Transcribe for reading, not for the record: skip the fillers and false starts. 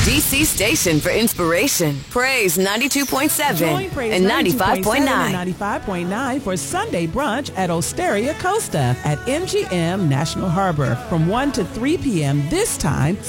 DC station for inspiration. Praise 92.7 Join Praise and 95.9. 95.9 for Sunday brunch at Osteria Costa at MGM National Harbor from 1 to 3 p.m. this time